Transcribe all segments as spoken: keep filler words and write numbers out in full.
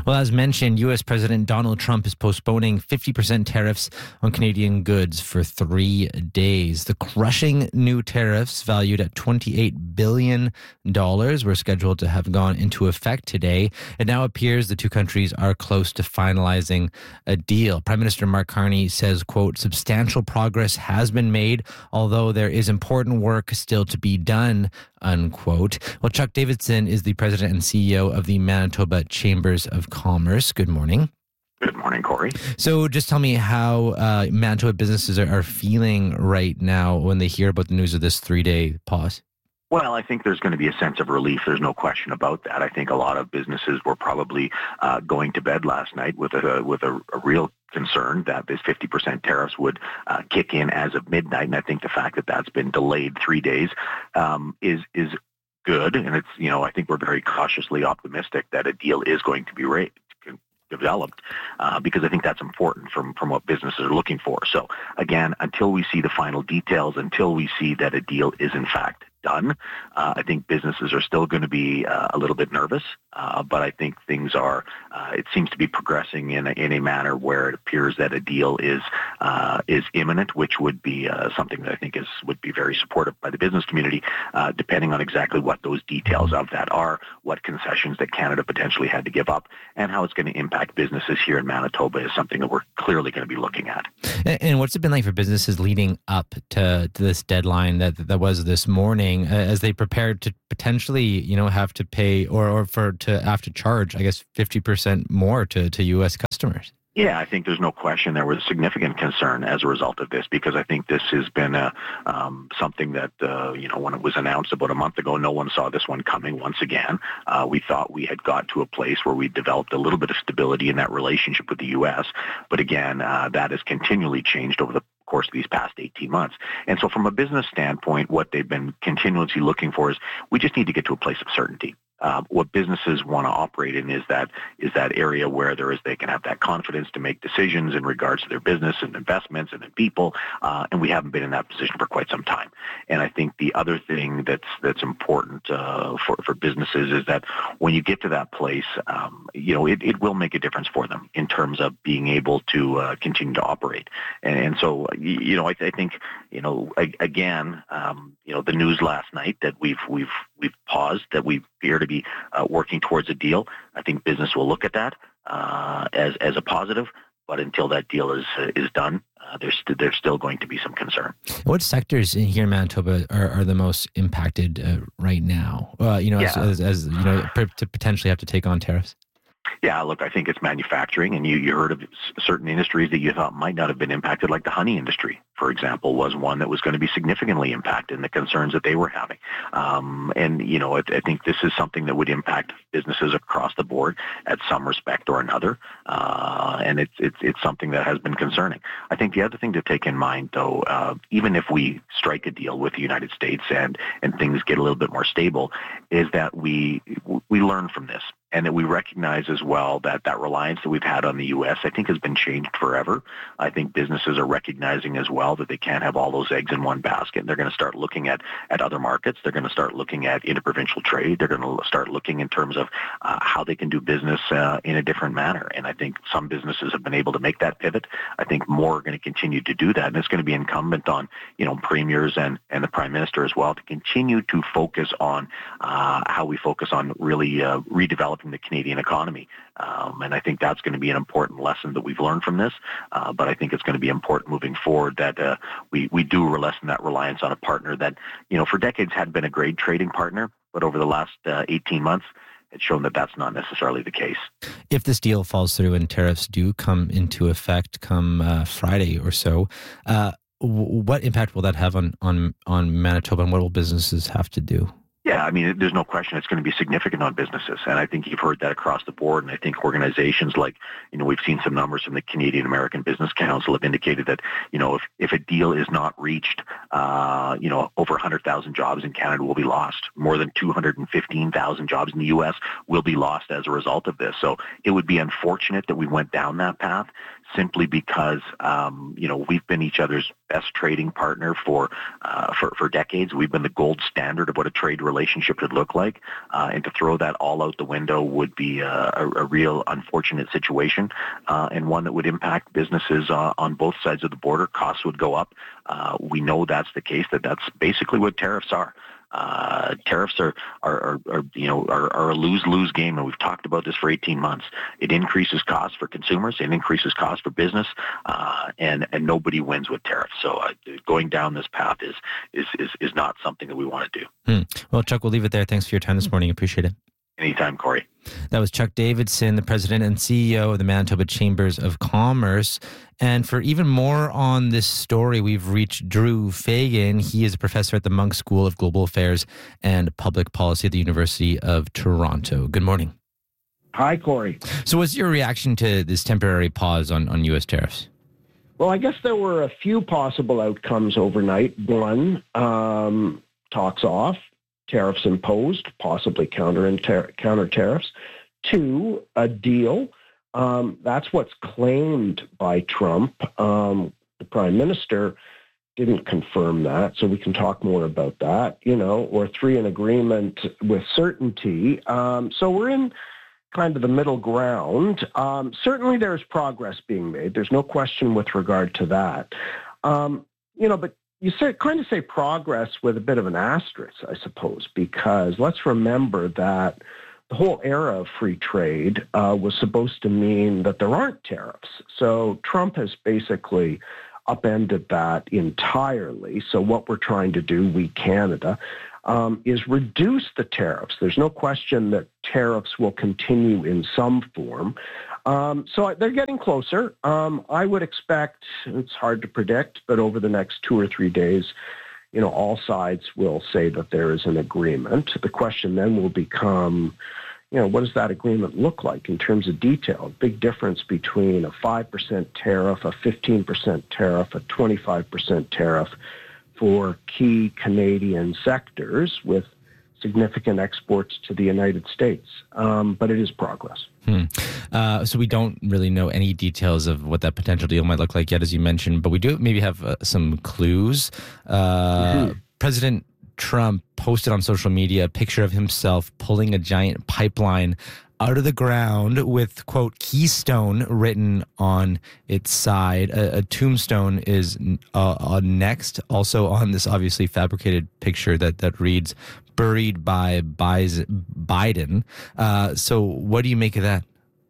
Well, as mentioned, U S President Donald Trump is postponing fifty percent tariffs on Canadian goods for three days. The crushing new tariffs, valued at twenty-eight billion dollars, were scheduled to have gone into effect today. It now appears the two countries are close to finalizing a deal. Prime Minister Mark Carney says, quote, substantial progress has been made, although there is important work still to be done, unquote. Well, Chuck Davidson is the president and C E O of the Manitoba Chambers of Commerce. Good morning. Good morning, Corey. So just tell me how uh, Manitoba businesses are, are feeling right now when they hear about the news of this three-day pause. Well, I think there's going to be a sense of relief. There's no question about that. I think a lot of businesses were probably uh, going to bed last night with a with a, a real concern that this fifty percent tariffs would uh, kick in as of midnight. And I think the fact that that's been delayed three days um, is is good. And it's, you know, I think we're very cautiously optimistic that a deal is going to be ra- developed uh, because I think that's important from, from what businesses are looking for. So again, until we see the final details, until we see that a deal is in fact done, uh, I think businesses are still going to be uh, a little bit nervous, uh, but I think things are, uh, it seems to be progressing in a, in a manner where it appears that a deal is uh, is imminent, which would be uh, something that I think is would be very supportive by the business community, uh, depending on exactly what those details of that are, what concessions that Canada potentially had to give up, and how it's going to impact businesses here in Manitoba is something that we're clearly going to be looking at. And, and what's it been like for businesses leading up to, to this deadline that that was this morning, as they prepared to potentially, you know, have to pay or, or for to have to charge, I guess, fifty percent more to, to U S customers? Yeah, I think there's no question there was significant concern as a result of this, because I think this has been a, um, something that, uh, you know, when it was announced about a month ago, no one saw this one coming once again. Uh, we thought we had got to a place where we developed a little bit of stability in that relationship with the U S. But again, uh, that has continually changed over the course of these past eighteen months. And so from a business standpoint, what they've been continuously looking for is we just need to get to a place of certainty. Uh, what businesses want to operate in is that is that area where there is they can have that confidence to make decisions in regards to their business and investments and in people, uh, and we haven't been in that position for quite some time. And I think the other thing that's that's important uh, for for businesses is that when you get to that place, um, you know, it, it will make a difference for them in terms of being able to uh, continue to operate. And, and so, you know, I, I think, you know, again, um, you know, the news last night that we've we've we've paused, that we appear to be Uh, working towards a deal. I think business will look at that uh, as as a positive. But until that deal is uh, is done, uh, there's st- there's still going to be some concern. What sectors in here in Manitoba are, are the most impacted uh, right now? Uh, you know, yeah. as, as, as you know, p- to potentially have to take on tariffs. Yeah, look, I think it's manufacturing, and you, you heard of certain industries that you thought might not have been impacted, like the honey industry, for example, was one that was going to be significantly impacted in the concerns that they were having. Um, and, you know, I, I think this is something that would impact businesses across the board at some respect or another, uh, and it's, it's, it's something that has been concerning. I think the other thing to take in mind, though, uh, even if we strike a deal with the United States and, and things get a little bit more stable, is that we we learn from this. And that we recognize as well that that reliance that we've had on the U S, I think, has been changed forever. I think businesses are recognizing as well that they can't have all those eggs in one basket. They're going to start looking at, at other markets. They're going to start looking at interprovincial trade. They're going to start looking in terms of uh, how they can do business uh, in a different manner. And I think some businesses have been able to make that pivot. I think more are going to continue to do that. And it's going to be incumbent on, you know, premiers and, and the Prime Minister as well to continue to focus on uh, how we focus on really uh, redeveloping the Canadian economy. Um, and I think that's going to be an important lesson that we've learned from this. Uh, but I think it's going to be important moving forward that uh, we, we do lessen that reliance on a partner that, you know, for decades had been a great trading partner, but over the last uh, eighteen months, it's shown that that's not necessarily the case. If this deal falls through and tariffs do come into effect come uh, Friday or so, uh, w- what impact will that have on, on, on Manitoba, and what will businesses have to do? Yeah, I mean, there's no question it's going to be significant on businesses. And I think you've heard that across the board. And I think organizations like, you know, we've seen some numbers from the Canadian American Business Council have indicated that, you know, if, if a deal is not reached, uh, you know, over one hundred thousand jobs in Canada will be lost. More than two hundred fifteen thousand jobs in the U S will be lost as a result of this. So it would be unfortunate that we went down that path simply because, um, you know, we've been each other's best trading partner for, uh, for, for decades. We've been the gold standard of what a trade relationship relationship should look like. Uh, and to throw that all out the window would be a, a, a real unfortunate situation, uh, and one that would impact businesses uh, on both sides of the border. Costs would go up. Uh, we know that's the case, that that's basically what tariffs are. Uh, tariffs are, are, are, are, you know, are, are a lose-lose game, and we've talked about this for eighteen months. It increases costs for consumers, it increases costs for business, uh, and and nobody wins with tariffs. So uh, going down this path is, is is is not something that we want to do. Hmm. Well, Chuck, we'll leave it there. Thanks for your time this morning. Appreciate it. Anytime, Corey. That was Chuck Davidson, the president and C E O of the Manitoba Chambers of Commerce. And for even more on this story, we've reached Drew Fagan. He is a professor at the Munk School of Global Affairs and Public Policy at the University of Toronto. Good morning. Hi, Corey. So what's your reaction to this temporary pause on, on U S tariffs? Well, I guess there were a few possible outcomes overnight. One, um, talks off. Tariffs imposed, possibly counter counter tariffs. Two, a deal. Um, that's what's claimed by Trump. Um, the prime minister didn't confirm that, so we can talk more about that. You know, or three, an agreement with certainty. Um, so we're in kind of the middle ground. Um, certainly, there's progress being made. There's no question with regard to that. Um, you know, but you say, kind of say progress with a bit of an asterisk, I suppose, because let's remember that the whole era of free trade uh, was supposed to mean that there aren't tariffs. So Trump has basically upended that entirely. So what we're trying to do, we Canada, um, is reduce the tariffs. There's no question that tariffs will continue in some form. Um, so they're getting closer. Um, I would expect, it's hard to predict, but over the next two or three days, you know, all sides will say that there is an agreement. The question then will become, you know, what does that agreement look like in terms of detail? Big difference between a five percent tariff, a fifteen percent tariff, a twenty-five percent tariff for key Canadian sectors with significant exports to the United States. Um, but it is progress. Hmm. Uh, so we don't really know any details of what that potential deal might look like yet, as you mentioned, but we do maybe have uh, some clues. Uh, mm-hmm. President Trump posted on social media a picture of himself pulling a giant pipeline out of the ground with, quote, Keystone written on its side. A, a tombstone is uh, uh, next, also on this obviously fabricated picture that, that reads, buried by Biden. Uh, so what do you make of that?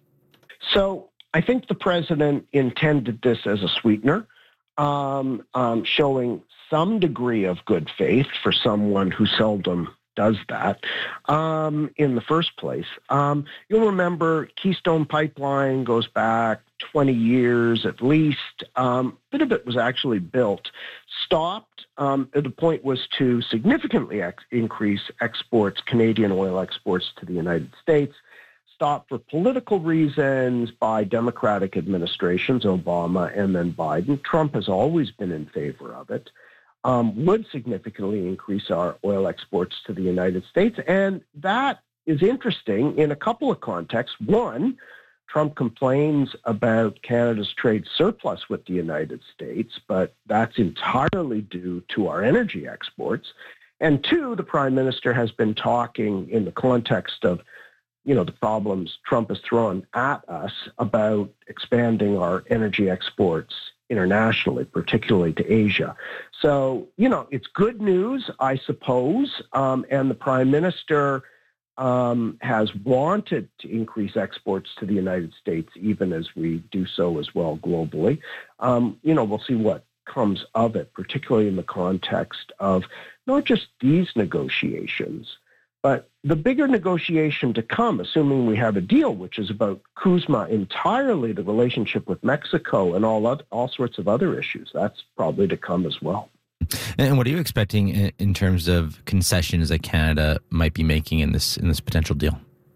So I think the president intended this as a sweetener, um, um, showing some degree of good faith for someone who seldom does that um, in the first place. Um, you'll remember Keystone Pipeline goes back twenty years at least. Um, a bit of it was actually built, stopped. Um, the point was to significantly ex- increase exports, Canadian oil exports to the United States, stopped for political reasons by Democratic administrations, Obama and then Biden. Trump has always been in favor of it. Um, would significantly increase our oil exports to the United States. And that is interesting in a couple of contexts. One, Trump complains about Canada's trade surplus with the United States, but that's entirely due to our energy exports. And two, the Prime Minister has been talking in the context of, you know, the problems Trump has thrown at us about expanding our energy exports internationally, particularly to Asia. So, you know, it's good news, I suppose, um, and the Prime Minister um, has wanted to increase exports to the United States, even as we do so as well globally. Um, you know, we'll see what comes of it, particularly in the context of not just these negotiations, but the bigger negotiation to come, assuming we have a deal, which is about CUSMA entirely, the relationship with Mexico and all other, all sorts of other issues. That's probably to come as well. And what are you expecting in, in terms of concessions that Canada might be making in this in this potential deal?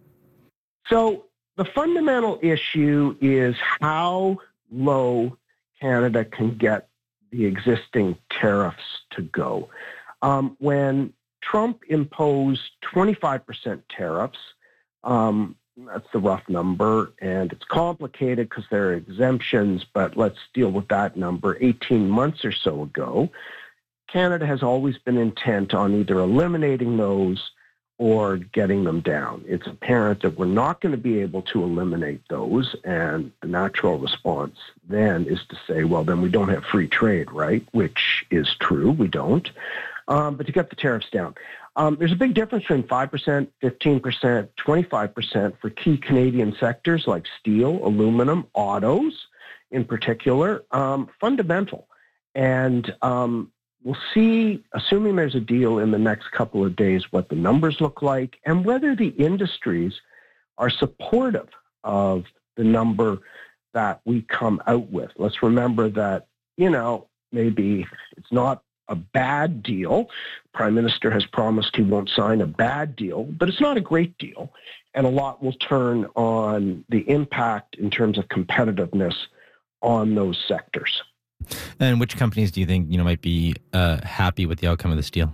So the fundamental issue is how low Canada can get the existing tariffs to go. Um, when Trump imposed twenty-five percent tariffs. Um, that's the rough number, and it's complicated because there are exemptions, but let's deal with that number. eighteen months or so ago, Canada has always been intent on either eliminating those or getting them down. It's apparent that we're not going to be able to eliminate those, and the natural response then is to say, well, then we don't have free trade, right? Which is true, we don't. Um, but to get the tariffs down. Um, there's a big difference between five percent, fifteen percent, twenty-five percent for key Canadian sectors like steel, aluminum, autos in particular, um, fundamental. And um, we'll see, assuming there's a deal in the next couple of days, what the numbers look like and whether the industries are supportive of the number that we come out with. Let's remember that, you know, maybe it's not a bad deal. Prime Minister has promised he won't sign a bad deal, but it's not a great deal. And a lot will turn on the impact in terms of competitiveness on those sectors. And which companies do you think, you know, might be uh, happy with the outcome of this deal?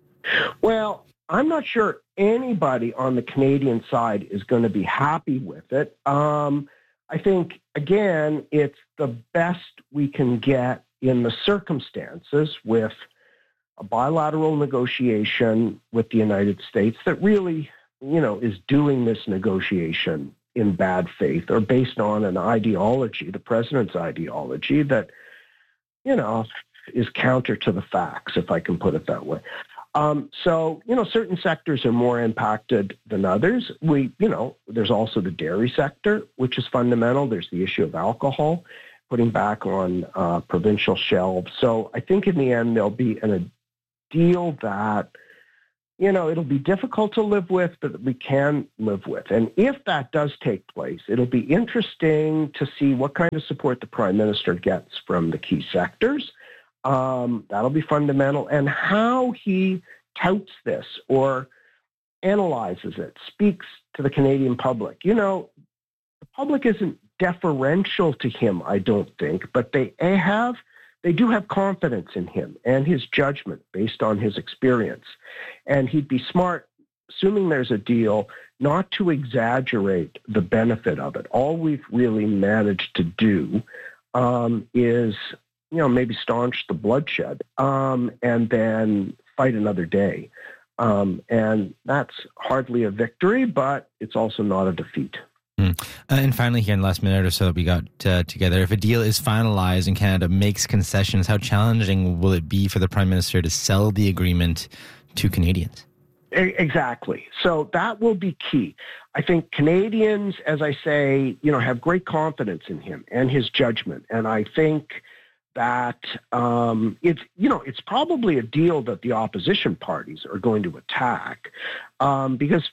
Well, I'm not sure anybody on the Canadian side is going to be happy with it. Um, I think, again, it's the best we can get in the circumstances with a bilateral negotiation with the United States that really, you know, is doing this negotiation in bad faith or based on an ideology, the president's ideology that, you know, is counter to the facts, if I can put it that way. Um, so, you know, certain sectors are more impacted than others. We, you know, there's also the dairy sector, which is fundamental. There's the issue of alcohol, putting back on uh, provincial shelves. So I think in the end, there'll be an, a deal that, you know, it'll be difficult to live with, but that we can live with. And if that does take place, it'll be interesting to see what kind of support the Prime Minister gets from the key sectors. Um, that'll be fundamental. And how he touts this or analyzes it, speaks to the Canadian public. You know, the public isn't deferential to him, I don't think, but they have They do have confidence in him and his judgment based on his experience. And he'd be smart, assuming there's a deal, not to exaggerate the benefit of it. All we've really managed to do um, is, you know, maybe staunch the bloodshed um, and then fight another day. Um, and that's hardly a victory, but it's also not a defeat. Mm. Uh, and finally, here in the last minute or so that we got uh, together, if a deal is finalized and Canada makes concessions, how challenging will it be for the Prime Minister to sell the agreement to Canadians? Exactly. So that will be key. I think Canadians, as I say, you know, have great confidence in him and his judgment. And I think that um, it's, you know, it's probably a deal that the opposition parties are going to attack um, because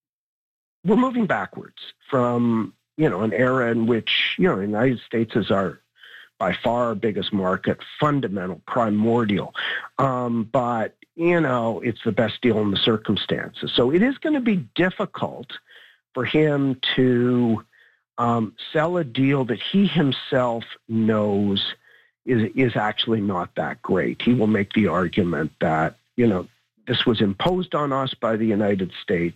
we're moving backwards from, you know, an era in which, you know, the United States is our, by far our biggest market, fundamental, primordial. Um, but, you know, it's the best deal in the circumstances. So it is going to be difficult for him to um, sell a deal that he himself knows is, is actually not that great. He will make the argument that, you know, this was imposed on us by the United States,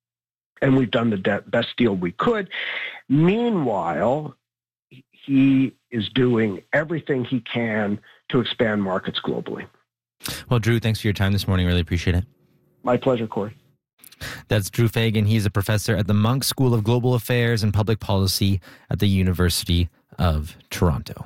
and we've done the de- best deal we could. Meanwhile, he is doing everything he can to expand markets globally. Well, Drew, thanks for your time this morning. Really appreciate it. My pleasure, Corey. That's Drew Fagan. He's a professor at the Munk School of Global Affairs and Public Policy at the University of Toronto.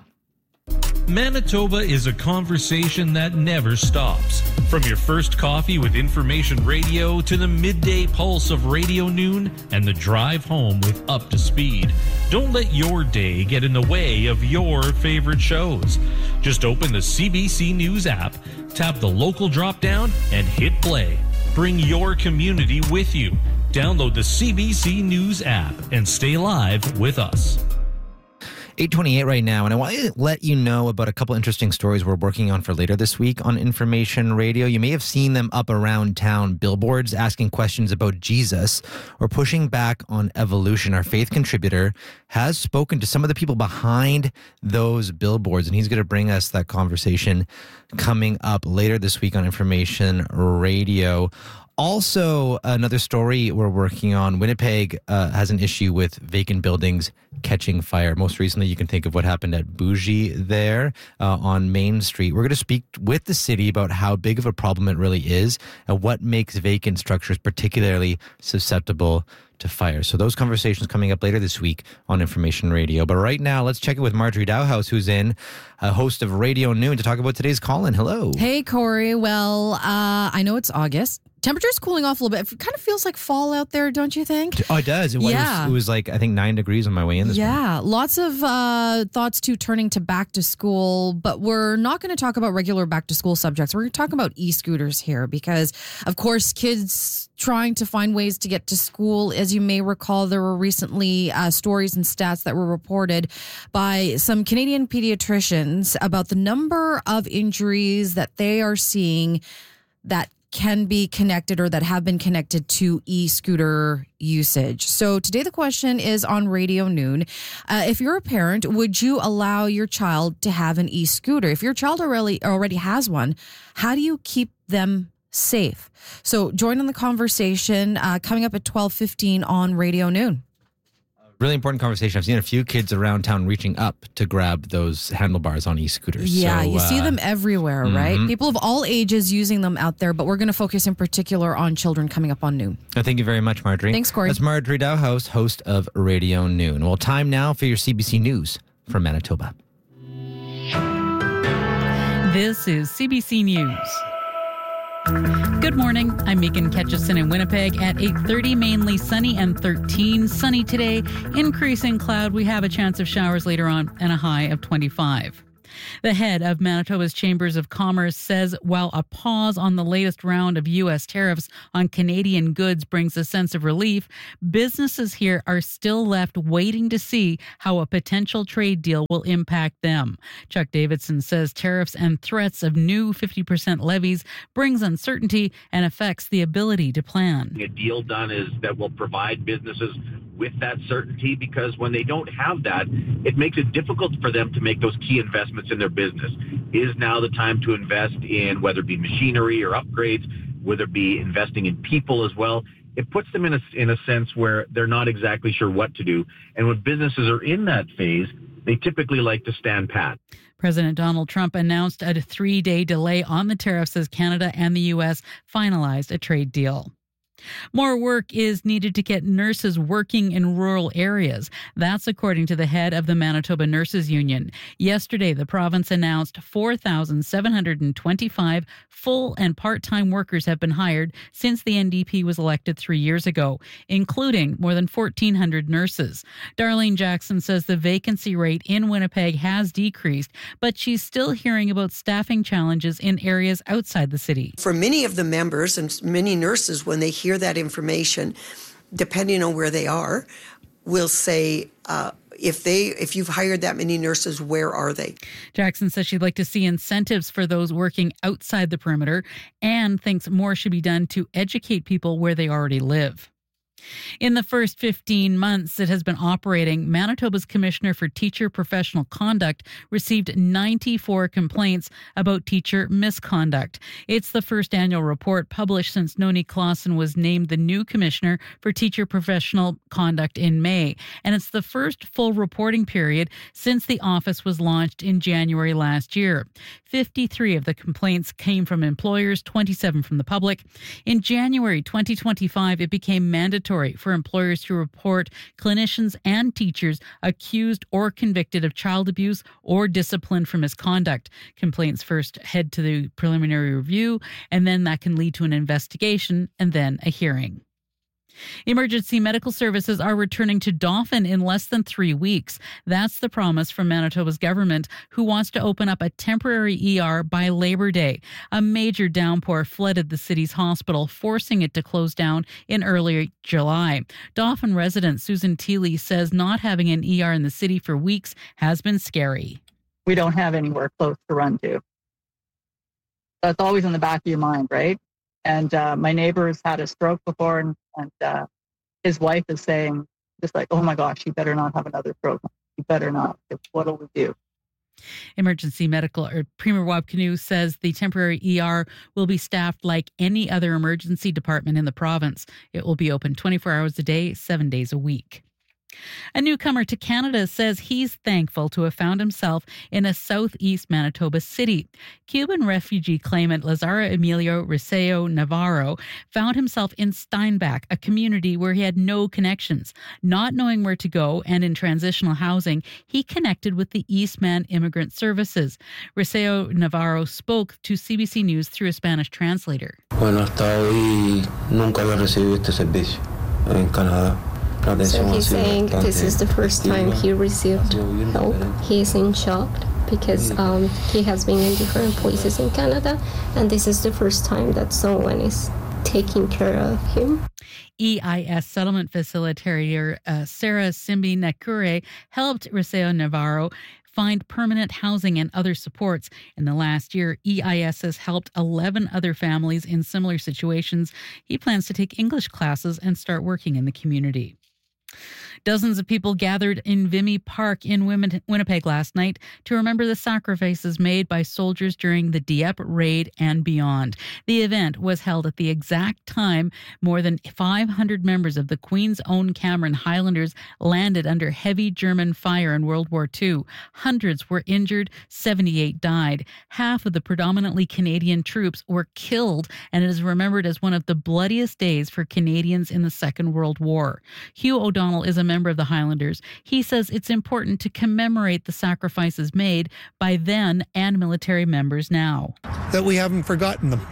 Manitoba is a conversation that never stops. From your first coffee with information radio to the midday pulse of Radio Noon and the drive home with Up to Speed. Don't let your day get in the way of your favorite shows. Just open the C B C News app, tap the local drop-down, and hit play. Bring your community with you. Download the C B C News app and stay live with us. eight twenty-eight right now, and I want to let you know about a couple interesting stories we're working on for later this week on Information Radio. You may have seen them up around town, billboards asking questions about Jesus or pushing back on evolution. Our faith contributor has spoken to some of the people behind those billboards, and he's going to bring us that conversation coming up later this week on Information Radio. Also, another story we're working on, Winnipeg uh, has an issue with vacant buildings catching fire. Most recently, you can think of what happened at Bougie there uh, on Main Street. We're going to speak with the city about how big of a problem it really is and what makes vacant structures particularly susceptible to fire. So those conversations coming up later this week on Information Radio. But right now, let's check it with Marjorie Dowhouse, who's in, a host of Radio Noon, to talk about today's call-in. Hello. Hey, Corey. Well, uh, I know it's August. Temperature's cooling off a little bit. It kind of feels like fall out there, don't you think? Oh, it does. It was, yeah. it was like, I think, nine degrees on my way in this morning. Yeah. Lots of uh, thoughts, too, turning to back to school. But we're not going to talk about regular back to school subjects. We're going to talk about e-scooters here because, of course, kids trying to find ways to get to school. As you may recall, there were recently uh, stories and stats that were reported by some Canadian pediatricians about the number of injuries that they are seeing that can be connected or that have been connected to e-scooter usage. So today the question is on Radio Noon. Uh, if you're a parent, would you allow your child to have an e-scooter? If your child already already has one, how do you keep them safe? So join in the conversation uh, coming up at twelve fifteen on Radio Noon. Really important conversation. I've seen a few kids around town reaching up to grab those handlebars on e-scooters. Yeah, so, you see uh, them everywhere, mm-hmm. right? People of all ages using them out there, but we're going to focus in particular on children coming up on Noon. Thank you very much, Marjorie. Thanks, Corey. That's Marjorie Dowhouse, host of Radio Noon. Well, time now for your C B C News from Manitoba. This is C B C News. Good morning. I'm Megan Ketchison in Winnipeg at eight thirty, mainly sunny and thirteen. Sunny today, increasing cloud. We have a chance of showers later on and a high of twenty-five. The head of Manitoba's Chambers of Commerce says while a pause on the latest round of U S tariffs on Canadian goods brings a sense of relief, businesses here are still left waiting to see how a potential trade deal will impact them. Chuck Davidson says tariffs and threats of new fifty percent levies brings uncertainty and affects the ability to plan. A deal done is that will provide businesses with that certainty, because when they don't have that, it makes it difficult for them to make those key investments in their business. Is now the time to invest in whether it be machinery or upgrades, whether it be investing in people as well? It puts them in a, in a sense where they're not exactly sure what to do. And when businesses are in that phase, they typically like to stand pat. President Donald Trump announced a three-day delay on the tariffs as Canada and the U S finalized a trade deal. More work is needed to get nurses working in rural areas. That's according to the head of the Manitoba Nurses Union. Yesterday, the province announced four thousand seven hundred twenty-five full and part-time workers have been hired since the N D P was elected three years ago, including more than fourteen hundred nurses. Darlene Jackson says the vacancy rate in Winnipeg has decreased, but she's still hearing about staffing challenges in areas outside the city. For many of the members and many nurses, when they hear that information, depending on where they are, will say, uh, if they if you've hired that many nurses, where are they? Jackson says she'd like to see incentives for those working outside the perimeter and thinks more should be done to educate people where they already live. In the first fifteen months it has been operating, Manitoba's Commissioner for Teacher Professional Conduct received ninety-four complaints about teacher misconduct. It's the first annual report published since Noni Clausen was named the new Commissioner for Teacher Professional Conduct in May. And it's the first full reporting period since the office was launched in January last year. fifty-three of the complaints came from employers, twenty-seven from the public. In January twenty twenty-five, it became mandatory for employers to report clinicians and teachers accused or convicted of child abuse or discipline for misconduct. Complaints first head to the preliminary review, and then that can lead to an investigation and then a hearing. Emergency medical services are returning to Dauphin in less than three weeks. That's the promise from Manitoba's government, who wants to open up a temporary E R by Labor Day. A major downpour flooded the city's hospital, forcing it to close down in early July. Dauphin resident Susan Teely says not having an E R in the city for weeks has been scary. We don't have anywhere close to run to. That's always in the back of your mind, right? And uh, my neighbor's had a stroke before, and, and uh, his wife is saying, just like, oh my gosh, you better not have another stroke. You better not. What'll we do? Emergency Medical or Premier Wab Kinew says the temporary E R will be staffed like any other emergency department in the province. It will be open twenty-four hours a day, seven days a week. A newcomer to Canada says he's thankful to have found himself in a southeast Manitoba city. Cuban refugee claimant Lazaro Emilio Riseo Navarro found himself in Steinbach, a community where he had no connections. Not knowing where to go and in transitional housing, he connected with the Eastman Immigrant Services. Riseo Navarro spoke to C B C News through a Spanish translator. Bueno, hasta hoy nunca había recibido este servicio en Canadá. So he's saying this is the first time he received help. He's in shock because um, he has been in different places in Canada, and this is the first time that someone is taking care of him. E I S settlement facilitator uh, Sarah Simbi Nakure helped Riseo Navarro find permanent housing and other supports. In the last year, E I S has helped eleven other families in similar situations. He plans to take English classes and start working in the community. Dozens of people gathered in Vimy Park in Winnipeg last night to remember the sacrifices made by soldiers during the Dieppe raid and beyond. The event was held at the exact time more than five hundred members of the Queen's Own Cameron Highlanders landed under heavy German fire in World War Two. Hundreds were injured, seventy-eight died. Half of the predominantly Canadian troops were killed, and it is remembered as one of the bloodiest days for Canadians in the Second World War. Hugh O'Donnell is a member of the Highlanders. He says it's important to commemorate the sacrifices made by then and military members now. That we haven't forgotten them.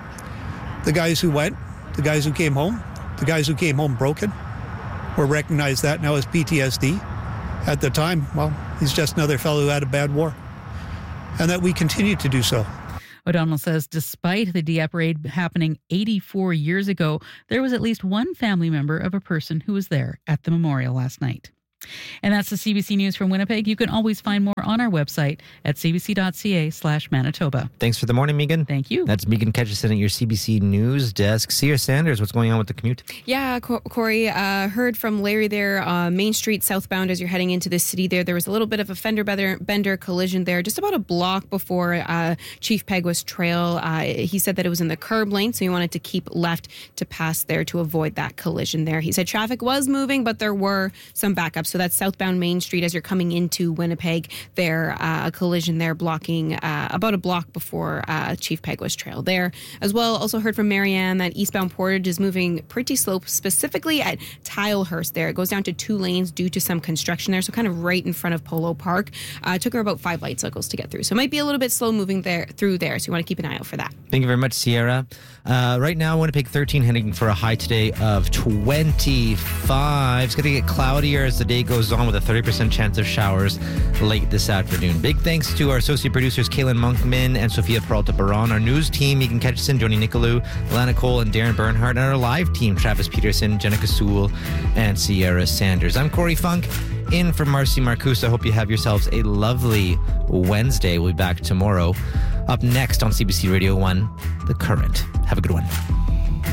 The guys who went, the guys who came home, the guys who came home broken, were recognized that now as P T S D. At the time, well, he's just another fellow who had a bad war. And that we continue to do so. O'Donnell says despite the Dieppe raid happening eighty-four years ago, there was at least one family member of a person who was there at the memorial last night. And that's the C B C News from Winnipeg. You can always find more on our website at cbc.ca slash Manitoba. Thanks for the morning, Megan. Thank you. That's Megan Ketchison at your C B C News desk. Sierra Sanders, what's going on with the commute? Yeah, Corey, uh, heard from Larry there, uh, Main Street southbound as you're heading into the city there. There was a little bit of a fender bender, bender collision there, just about a block before uh, Chief Peguis Trail. Uh, he said that it was in the curb lane, so he wanted to keep left to pass there to avoid that collision there. He said traffic was moving, but there were some backups. So that's southbound Main Street as you're coming into Winnipeg there, uh, a collision there blocking uh, about a block before uh, Chief Peguis Trail there. As well, also heard from Marianne that eastbound Portage is moving pretty slow, specifically at Tilehurst there. It goes down to two lanes due to some construction there, so kind of right in front of Polo Park. Uh, it took her about five light cycles to get through, so it might be a little bit slow moving there through there, so you want to keep an eye out for that. Thank you very much, Sierra. Uh, right now, Winnipeg thirteen, heading for a high today of twenty-five. It's going to get cloudier as the day goes on with a thirty percent chance of showers late this afternoon. Big thanks to our associate producers, Kaylin Monkman and Sophia Peralta-Baron, our news team, Megan Ketchison, Joni Nicolou, Lana Cole, and Darren Bernhardt, and our live team, Travis Peterson, Jenica Sewell, and Sierra Sanders. I'm Corey Funk, in for Marcy Marcus. I hope you have yourselves a lovely Wednesday. We'll be back tomorrow. Up next on C B C Radio one, The Current. Have a good one.